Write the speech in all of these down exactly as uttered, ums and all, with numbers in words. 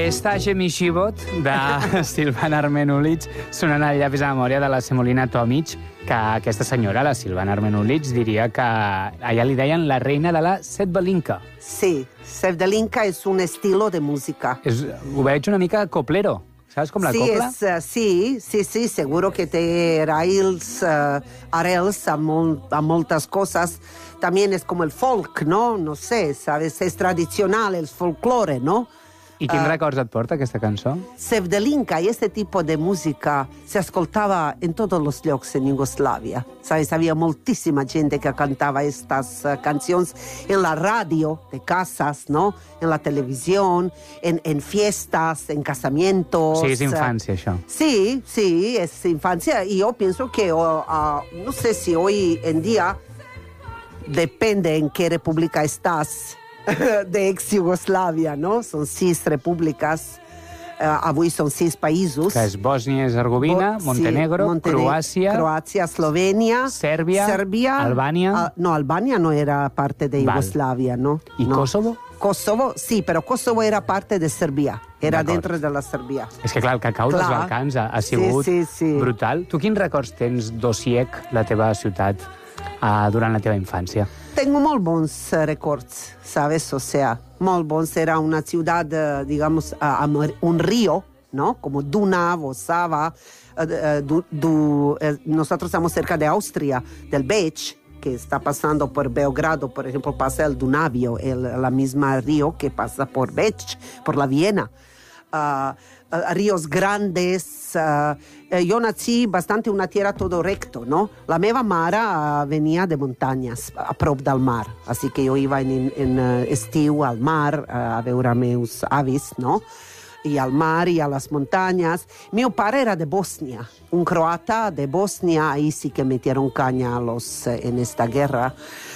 Estage Mishibot, de Silvana Armenulic, sonant al llapis a la memòria de la Semolina Tomic, que aquesta senyora, la Silvana Armenulic, diria que allà li deien la reina de la Sevdalinka. Sí, Sevdalinka és un estilo de música. És, ho veig una mica coplero. ¿Sabes com la sí, copla? És, uh, sí, sí, sí, seguro que té raïls, uh, arrels a, molt, a moltes coses. También es como el folk, ¿no? No sé, ¿sabes? Es tradicional, el folclore, ¿no? I quins Uh, records et porta, aquesta cançó? Sevdalinka y este tipo de música se escoltaba en todos los llocs en Yugoslavia. ¿Sabes? Había moltísima gente que cantaba estas uh, canciones en la radio de casas, ¿no? En la televisión, en, en fiestas, en casamientos. Sí, és infància, això. Sí, sí, es infancia. Y yo pienso que, uh, uh, no sé si hoy en día, depende en qué república estás, de ex-Yugoslavia, no? Són sis repúbliques, uh, avui són sis països. Que és Bòsnia i Herzegovina, Bo- Montenegro, sí, Montene- Croàcia, Croàcia, Eslovènia, Sèrbia, Sèrbia, Albània. uh, no, Albània no era parte de Val. Yugoslavia, ¿no? I no. Kosovo? Kosovo, sí, pero Kosovo era parte de Serbia. Era D'acord. dentro de la Serbia. És que, clar, el cacau dels Clar. Balcans ha, ha sigut Sí, sí, sí. brutal. Tu quins records tens d'Osiek, la teva ciutat, uh, durant la teva infància? Tengo molt bons eh, records, ¿sabes? O sea, molt bons. Era una ciudad, eh, digamos, a, a un río, ¿no? Como Dunav o Sava. Eh, eh, du, du, eh, nosotros estamos cerca de Austria, del Bech, que está pasando por Belgrado, por ejemplo, pasa el Dunavio, el, la misma río que pasa por Bech, por la Viena. Uh, uh, ríos grandes. Uh, uh, yo nací bastante en una tierra todo recto, ¿no? La meva mare uh, venia de muntanyes, a prop del mar. Així que jo iba en, en uh, estiu al mar uh, a veure meus avis, no? I al mar i a les muntanyes. Meu pare era de Bosnia, un croata de Bosnia, ahí sí que metieron caña a los, uh, en esta guerra.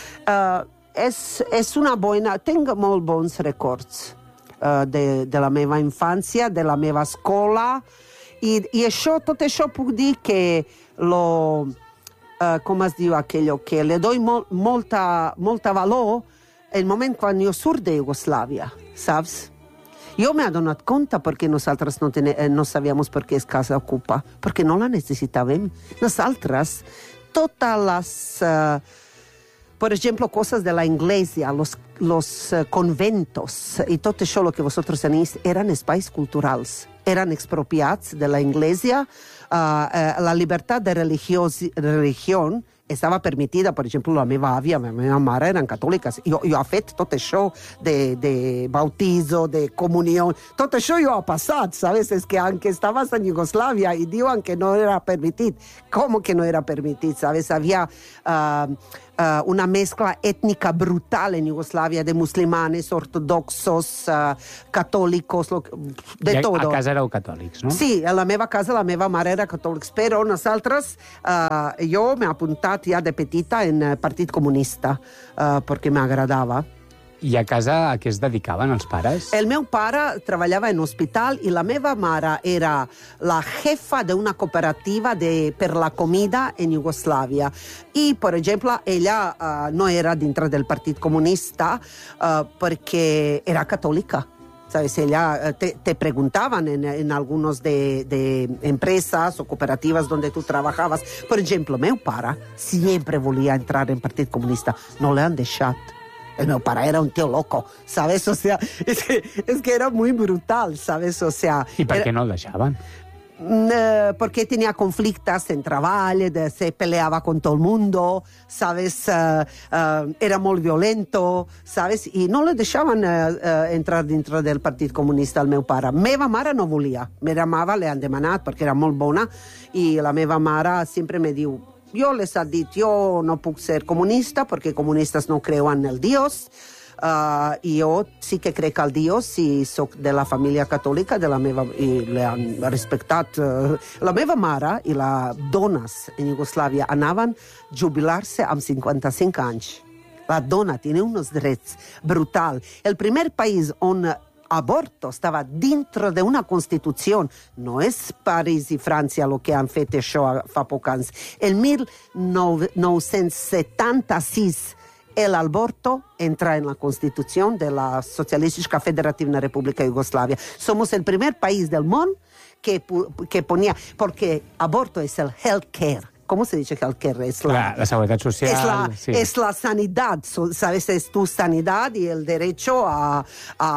Uh, és, és una bona... Tengo molt bons records. Uh, de, de la meva infància, de la meva escola, i, i això, tot això puc dir que lo, uh, com es diu aquello, que le doy mol, molta, molta valor el moment quan jo surt de Yugoslavia, saps? Jo m'he donat compte perquè nosaltres no, ten, eh, no sabíamos per què és casa ocupa, perquè no la necessitàvem. Nosaltres, totes les... Uh, por ejemplo, cosas de la iglesia, los, los uh, conventos y todo eso lo que vosotros tenéis eran espacios culturales, eran expropiados de la iglesia. Uh, uh, la libertad de religiosi, religión estava permitida, per exemple, la meva àvia, la meva mare eren catòliques. Jo, jo he fet tot això de, de bautizo, de comunió, tot això jo ha passat, ¿sabes? Es que aunque estabas en Yugoslavia y diuen que no era permitit, ¿cómo que no era permitit? ¿Sabes? Había uh, uh, una mezcla étnica brutal en Yugoslavia de musulmanes, ortodoxos, uh, católicos, lo, de I a, todo. a casa éreu catòlics, no? Sí, a la meva casa la meva mare era catòlics, però nosaltres, uh, jo m'he apuntat ja de petita en el Partit Comunista, uh, perquè m'agradava. I a casa a què es dedicaven els pares? El meu pare treballava en hospital i la meva mare era la jefa d'una cooperativa de, per la comida en Yugoslavia. I, per exemple, ella uh, no era dintre del Partit Comunista uh, perquè era catòlica. ¿Sabes? Ella te, te preguntaban en, en algunos de, de empresas o cooperativas donde tú trabajabas. Por ejemplo, meu pare siempre volía entrar en Partit Comunista. No le han deixat. El meu pare era un tío loco, ¿sabes? O sea, es que, es que era muy brutal, ¿sabes? O sea... I per era... què no el deixaven? Uh, porque tenía conflictos en trabajo, de, se peleaba con todo el mundo, ¿sabes? Uh, uh, era muy violento, ¿sabes? Y no le dejaban uh, uh, entrar dentro del Partit Comunista al meu pare. Meva mare no volia. Meva mare le han demanat perquè era molt bona i la meva mare sempre me diu jo les ha dit, jo no puc ser comunista perquè comunistes no creuen en el Dios. Uh, i jo sí que crec al Dios i soc de la família catòlica de la meva, i le han respectat. Uh, la meva mare i les dones en Yugoslavia anaven a jubilar-se amb cinquanta-cinc anys. La dona tiene unos drets brutal. El primer país on aborto estava dintre d'una Constitució. No és París i França el que han fet això fa poc anys. El mil nou-cents setanta-sis el aborto entra en la Constitución de la Socialística Federativa República de Yugoslavia. Somos el primer país del mundo que, que ponía, porque aborto es el health care. ¿Cómo se dice healthcare? Es la, la, la seguridad social. Es la, sí. es la sanidad, ¿sabes? Es tu sanidad y el derecho a, a,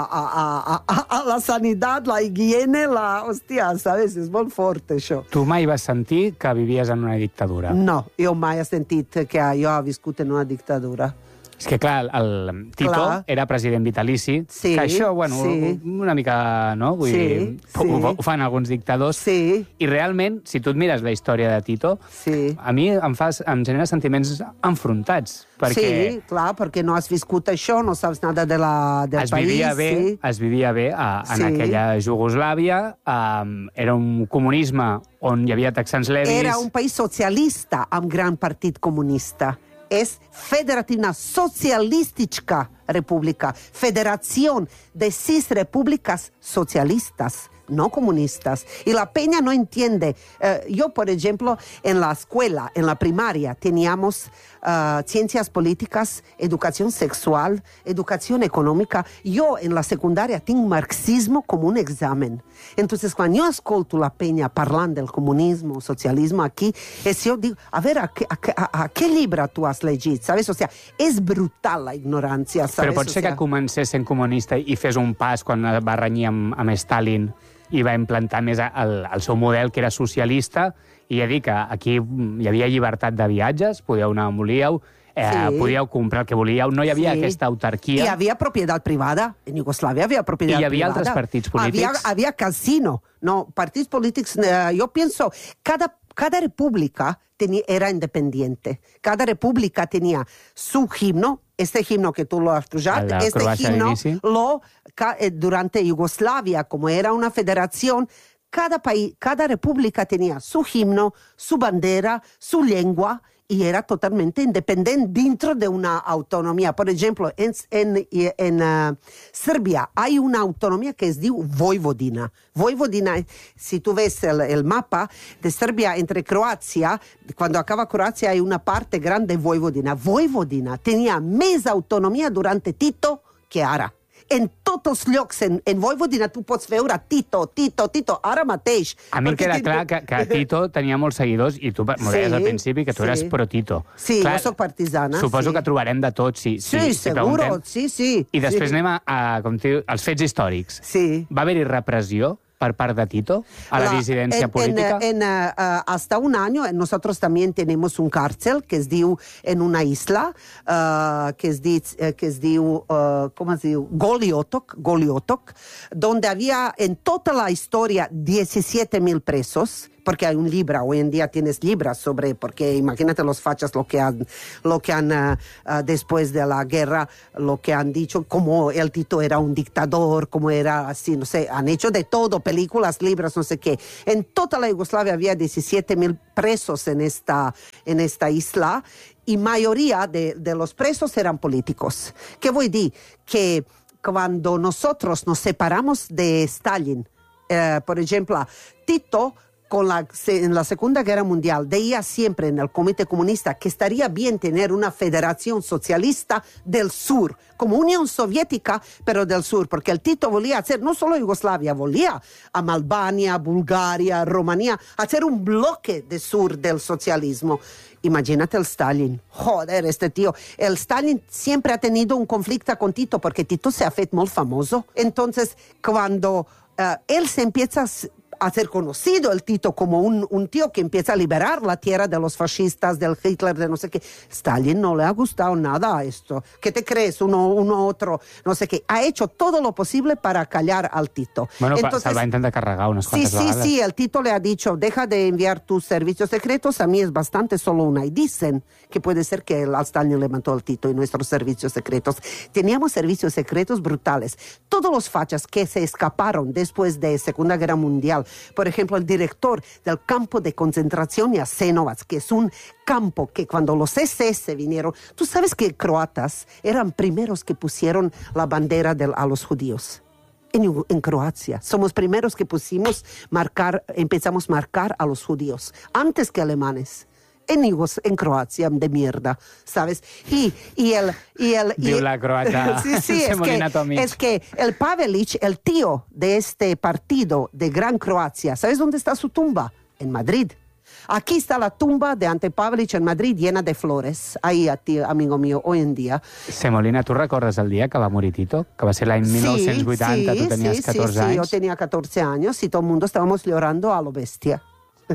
a, a, a la sanidad, la higiene, la... Hòstia, ¿sabes? És molt fort, això. Tu mai vas sentir que vivies en una dictadura? No, jo mai he sentit que jo he viscut en una dictadura. És que, clar, el Tito clar. era president vitalici, sí, que això, bueno, sí. una mica, no? Vull sí, dir, sí. Ho, ho fan alguns dictadors. Sí. I realment, si tu et mires la història de Tito, sí. a mi em, fas, em genera sentiments enfrontats. Perquè sí, clar, perquè no has viscut això, no saps nada de la, del es país. Vivia bé, sí. Es vivia bé a, en sí. aquella Jugoslàvia, um, era un comunisme on hi havia texans levis... Era un país socialista amb gran partit comunista. Es Federativna Socialistica República, federación de seis repúblicas socialistas, no comunistas. Y la Peña no entiende. Uh, yo, por ejemplo, en la escuela, en la primaria, teníamos uh, ciencias políticas, educación sexual, educación económica. Yo, en la secundaria, tengo marxismo como un examen. Entonces, cuando yo escucho la Peña parlant del comunismo, socialismo aquí, es yo digo, a ver, ¿a qué, a, a, a qué llibre tu has llegit? ¿Sabes? O sea, es brutal la ignorancia, ¿sabes? Però pot ser o sea... que comencés sent comunista i fes un pas quan va renyir amb, amb Stalin i va implantar més el, el seu model, que era socialista, i ja dic que aquí hi havia llibertat de viatges, podíeu anar on volíeu, eh, sí. podíeu comprar el que volíeu, no hi havia sí. aquesta autarquia. I havia propietat privada, en Iugoslàvia havia propietat privada. I hi havia privada. Altres partits polítics. Havia, havia casino, no, partits polítics, eh, jo penso, cada, cada república tenía, era independiente, cada república tenía su himno. Este himno que tú lo has escuchado, este himno lo, durante Yugoslavia, como era una federación, cada país, cada república tenía su himno, su bandera, su lengua, y era totalmente independiente dentro de una autonomía. Por ejemplo, en, en, en uh, Serbia hay una autonomía que es de Vojvodina. Vojvodina, si tú ves el, el mapa de Serbia entre Croacia, cuando acaba Croacia hay una parte grande de Vojvodina. Vojvodina tenía más autonomía durante Tito que ahora. En tots els llocs, en, en Vojvodina, tu pots veure Tito, Tito, Tito, ara mateix. A mi em queda Tito... clar que, que Tito tenia molts seguidors i tu m'ho deies sí, al principi que tu sí. eres pro-Tito. Sí, clar, jo soc partisana. Suposo sí. que trobarem de tot. Si, sí, si, seguro, si sí, sí. I després sí. anem a, a com diu, als fets històrics. Sí. Va haver-hi repressió per parte de Tito a la, la disidencia en, política? En, en, uh, hasta un año nosotros también tenemos un cárcel que es diu en una isla uh, que es diu, uh, que es diu uh, ¿cómo es diu? Goliotok, Goliotok, donde había en toda la historia diecisiete mil presos, porque hay un libro, hoy en día tienes libros sobre, porque imagínate los fachas lo que han, lo que han uh, uh, después de la guerra, lo que han dicho, como el Tito era un dictador, como era así, no sé, han hecho de todo, películas, libros, no sé qué. En toda la Yugoslavia había diecisiete mil presos en esta, en esta isla, y mayoría de, de los presos eran políticos. ¿Qué voy a decir? Que cuando nosotros nos separamos de Stalin, eh, por ejemplo, Tito, con la, en la Segunda Guerra Mundial, decía siempre en el Comité Comunista que estaría bien tener una federación socialista del sur, como Unión Soviética, pero del sur, porque el Tito volía hacer, no solo Yugoslavia, volía a Albania, Bulgaria, Rumanía, hacer un bloque de sur del socialismo. Imagínate el Stalin. Joder, este tío. El Stalin siempre ha tenido un conflicto con Tito, porque Tito se ha hecho muy famoso. Entonces, cuando uh, él se empieza a ser conocido, el Tito, como un, un tío que empieza a liberar la tierra de los fascistas, del Hitler, de no sé qué. Stalin no le ha gustado nada a esto. ¿Qué te crees? Uno, uno otro, no sé qué. Ha hecho todo lo posible para callar al Tito. Bueno, Entonces, se'l va intentar carregar unas cuantas sí, sí, vegades. Sí, el Tito le ha dicho, deja de enviar tus servicios secretos, a mí es bastante solo una. Y dicen que puede ser que el Stalin le mató al Tito y nuestros servicios secretos. Teníamos servicios secretos brutales. Todos los fachas que se escaparon después de Segunda Guerra Mundial, por ejemplo, el director del campo de concentración Jasenovac, que es un campo que cuando los ese ese vinieron, tú sabes que croatas eran primeros que pusieron la bandera del, a los judíos. En, en Croacia. Somos primeros que pusimos marcar, empezamos a marcar a los judíos, antes que alemanes. En, Yugos- en Croacia, de mierda, ¿sabes? Y, y el... Y el y Diu la croata sí, sí, es Semolina que, Tomic. es que el Pavelic, el tío de este partido de Gran Croacia, ¿sabes dónde está su tumba? En Madrid. Aquí está la tumba de Ante Pavelic en Madrid llena de flores. Ahí, a ti, amigo mío, hoy en día. Semolina, tu recordes el dia que va morir Tito? Que va ser l'any mil nou-cents vuitanta, sí, tu tenies sí, catorze sí, sí, anys. yo tenía catorce años y todo el mundo estábamos llorando a lo bestia.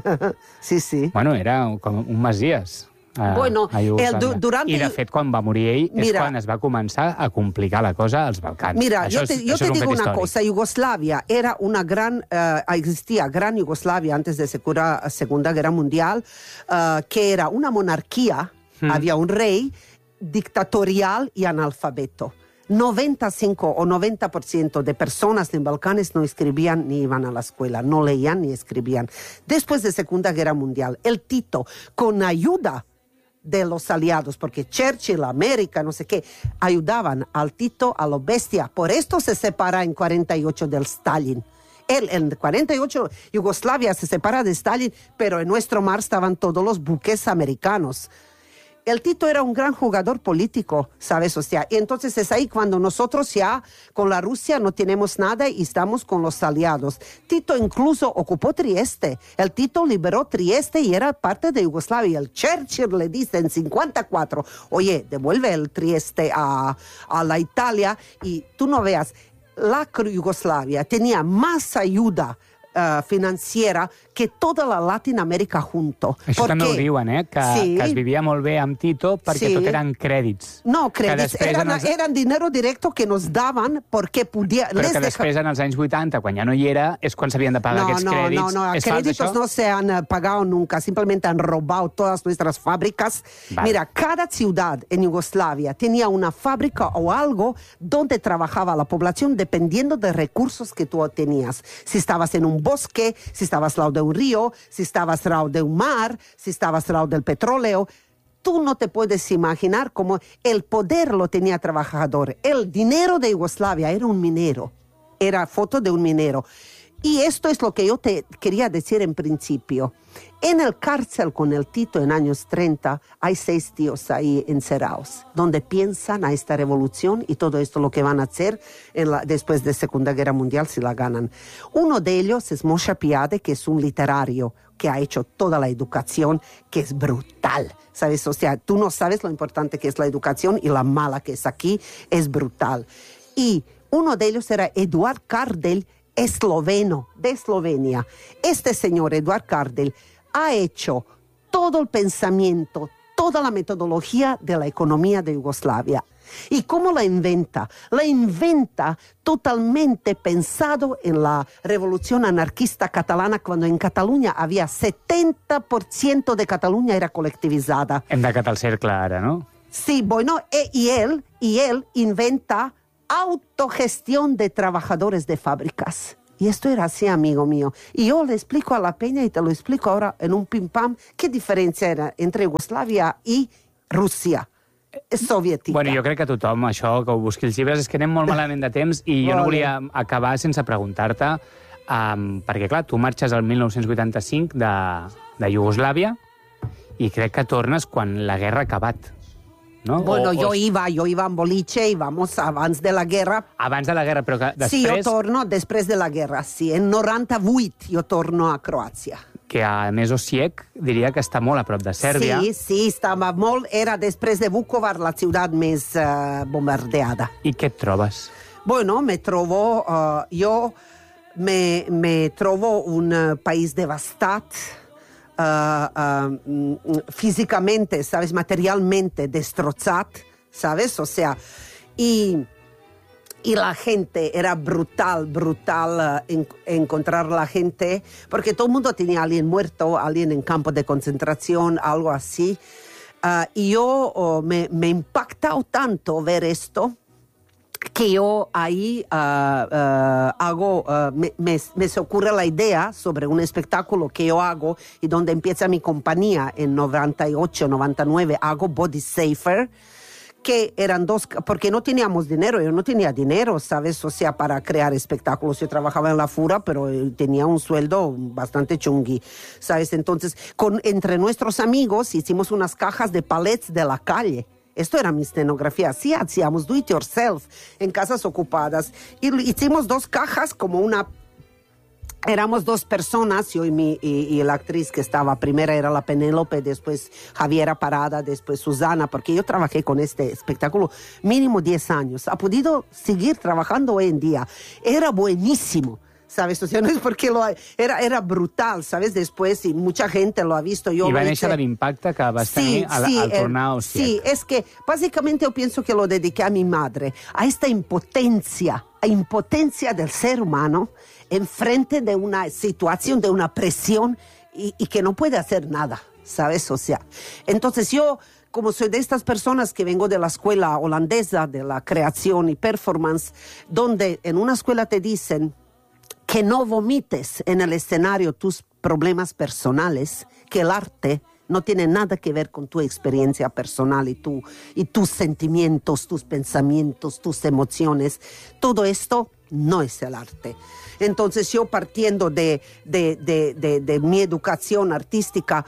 sí, sí. Bueno, era com un masies. A, Bueno, a Iugoslàvia. el du- durante- I, de fet, quan va morir ell, és Mira. quan es va començar a complicar la cosa als Balcans. Mira, això yo te, és, yo això te és un digo fet una històric. cosa, Yugoslavia era una gran, eh, existía gran Yugoslavia antes de la Segunda Guerra Mundial, eh, que era una monarquía, Hmm. había un rey dictatorial y analfabeto. noventa y cinco o noventa por ciento de personas en Balcanes no escribían ni iban a la escuela, no leían ni escribían. Después de la Segunda Guerra Mundial, el Tito, con ayuda de los aliados, porque Churchill, América, no sé qué, ayudaban al Tito a lo bestia. Por esto se separa en cuarenta y ocho del Stalin. Él, en cuarenta y ocho, Yugoslavia se separa de Stalin, pero en nuestro mar estaban todos los buques americanos. El Tito era un gran jugador político, ¿sabes? O sea, y entonces es ahí cuando nosotros ya con la Rusia no tenemos nada y estamos con los aliados. Tito incluso ocupó Trieste. El Tito liberó Trieste y era parte de Yugoslavia. El Churchill le dice en cincuenta y cuatro, oye, devuelve el Trieste a, a la Italia y tú no veas, la Yugoslavia tenía más ayuda Uh, financiera que tota la Latinoamèrica junto. Això ¿Por també qué? ho diuen, eh? Que, Sí. que es vivia molt bé amb Tito perquè Sí. tot eren crèdits. No, Que créditos, després eran, en els- eran dinero directo que nos daban porque pudiera... Però que després, en els anys vuitanta, quan ja no hi era, és quan s'havien de pagar No, aquests no, crèdits. no, no, És fals, créditos això? no se han eh, pagado nunca, simplemente han robado todas nuestras fábricas. Vale. Mira, cada ciudad en Yugoslavia tenía una fábrica o algo donde trabajaba la población dependiendo de recursos que tú tenías. Si estabas en un bosque, si estabas al lado de un río, si estabas al lado de un mar, si estabas al lado del petróleo. Tú no te puedes imaginar cómo el poder lo tenía el trabajador. El dinero de Yugoslavia era un minero. Era foto de un minero. Y esto es lo que yo te quería decir en principio. En el cárcel con el Tito en años treinta hay seis tíos ahí encerrados, donde piensan a esta revolución y todo esto lo que van a hacer en la, después de la Segunda Guerra Mundial si la ganan. Uno de ellos es Moshe Piade, que es un literario que ha hecho toda la educación, que es brutal, ¿sabes? O sea, tú no sabes lo importante que es la educación y la mala que es aquí, es brutal. Y uno de ellos era Eduard Kardel, esloveno, de Eslovenia. Este señor, Eduard Kardel, ha hecho todo el pensamiento, toda la metodología de la economía de Yugoslavia. ¿Y cómo la inventa? La inventa totalmente pensado en la revolución anarquista catalana, cuando en Cataluña había setenta por ciento de Cataluña era colectivizada. Hem de catar el cercle ara, no? Sí, bueno, e- y él, y él inventa autogestión de trabajadores de fábricas. Y esto era así, amigo mío. Y yo le explico a la peña y te lo explico ahora en un pim pam qué diferencia era entre Yugoslavia y Rusia soviètica. Bueno, jo crec que tothom, això, que ho busqui els llibres, és que anem molt malament de temps i jo no Vale. volia acabar sense preguntar-te, um, perquè, clar, tu marxes el mil nou-cents vuitanta-cinc de, de Iugoslàvia i crec que tornes quan la guerra ha acabat, no? Bueno, O- yo o- iba, yo iba en boliche, íbamos abans de la guerra. Abans de la guerra, però que Sí, jo després, torno després de la guerra, sí. En noranta-vuit jo torno a Croàcia. que a més Osijek diria que està molt a prop de Sèrbia, Sí, sí, estava molt... Era després de Vukovar la ciutat més uh, bombardeada. i què et trobes? Bueno, me trovo... Uh, jo me, me trovo un uh, país devastat, uh, uh, físicamente, ¿sabes? Materialmente destrozat, ¿sabes? O sea, y... Y la gente, era brutal, brutal uh, en, encontrar la gente, porque todo el mundo tenía a alguien muerto, alguien en campo de concentración, algo así. Uh, y yo uh, me, me ha impactado tanto ver esto, que yo ahí uh, uh, hago, uh, me, me, me se ocurre la idea sobre un espectáculo que yo hago y donde empieza mi compañía en noventa y ocho, noventa y nueve, hago Body Safer, que eran dos, porque no teníamos dinero, yo no tenía dinero, ¿sabes? O sea, para crear espectáculos. Yo trabajaba en la Fura, pero tenía un sueldo bastante chungui, ¿sabes? Entonces, con, entre nuestros amigos hicimos unas cajas de palets de la calle. Esto era mi escenografía. Sí, hacíamos do it yourself en casas ocupadas. Y hicimos dos cajas como una... Éramos dos personas, yo y, mi, y, y la actriz que estaba, primera era la Penélope, después Javiera Parada, después Susana, porque yo trabajé con este espectáculo mínimo diez años. Ha podido seguir trabajando hoy en día. Era buenísimo, ¿sabes? O sea, no es porque lo... Era, era brutal, ¿sabes? Después, y mucha gente lo ha visto. Yo I va hice... néixer de l'impacte que vas tenir Sí, al, sí, al eh, tornar a sí, es que básicamente yo pienso que lo dediqué a mi madre, a esta impotencia, a impotencia del ser humano enfrente de una situación, de una presión y, y que no puede hacer nada, ¿sabes? O sea, entonces yo, como soy de estas personas que vengo de la escuela holandesa de la creación y performance, donde en una escuela te dicen que no vomites en el escenario tus problemas personales, que el arte no tiene nada que ver con tu experiencia personal y, tu, y tus sentimientos, tus pensamientos, tus emociones. Todo esto no es el arte. Entonces yo partiendo de, de, de, de, de mi educación artística,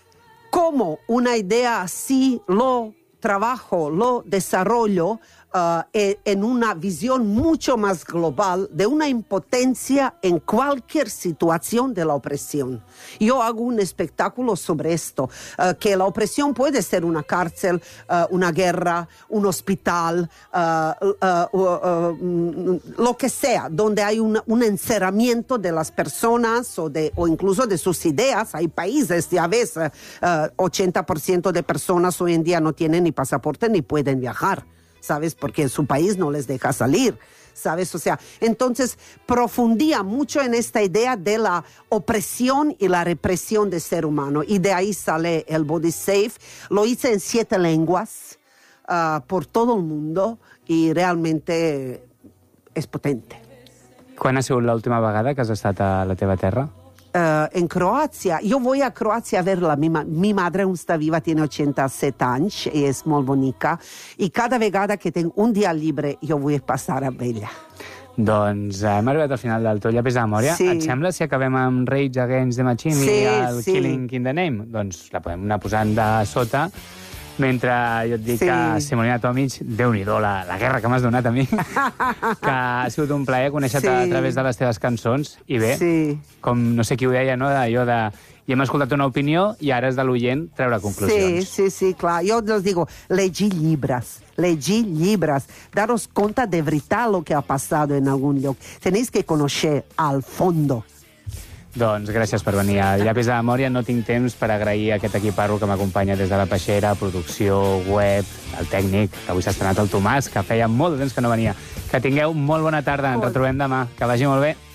como una idea así lo trabajo, lo desarrollo uh, en una visión mucho más global de una impotencia en cualquier situación de la opresión. Yo hago un espectáculo sobre esto, uh, que la opresión puede ser una cárcel, uh, una guerra, un hospital, uh, uh, uh, uh, lo que sea, donde hay un, un encerramiento de las personas o, de, o incluso de sus ideas. Hay países, ya ves, uh, uh, ochenta por ciento de personas hoy en día no tienen ni pasaporte ni pueden viajar, ¿sabes? Porque en su país no les deja salir, ¿sabes? O sea, entonces profundía mucho en esta idea de la opresión y la represión del ser humano. Y de ahí sale el Body Safe. Lo hice en siete lenguas uh, por todo el mundo y realmente es potente. Quan ha sigut l'última vegada que has estat a la teva terra? Uh, en Croacia, yo voy a Croacia a verla, mi, ma mi madre aún está viva, tiene ochenta y siete años y es muy bonita, y cada vegada que tengo un día libre yo voy a pasar a verla. Doncs eh, hem arribat al final del teu llapis de memòria. Sí. Et sembla si acabem amb Rage Against the Machine Sí, i el sí. Killing in the Name? Doncs la podem anar posant de sota. Mentre jo et dic Sí. que Semolina Tomic, Déu-n'hi-do la, la guerra que m'has donat a mi, que ha sigut un plaer conèixer-te Sí. a través de les teves cançons. I bé, Sí. com no sé qui ho deia, no? Allò de... I hem escoltat una opinió i ara és de l'oient treure Sí, conclusions. sí, sí, claro. Yo les digo, legí libras, legí libras. Daros cuenta de verdad lo que ha pasado en algún lugar. Tenéis que conocer al fondo. Doncs gràcies per venir a Llapis de Memòria. No tinc temps per agrair a aquest equiparro que m'acompanya des de la peixera, producció, web, el tècnic, que avui s'ha estrenat el Tomàs, que feia molt de temps que no venia. Que tingueu molt bona tarda. Ens retrobem demà. Que vagi molt bé.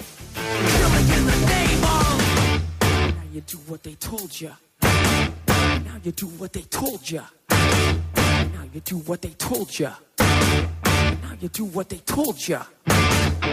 Now you do what they told ya. Now you do what they told ya. Now you do what they told ya. Now you do what they told ya.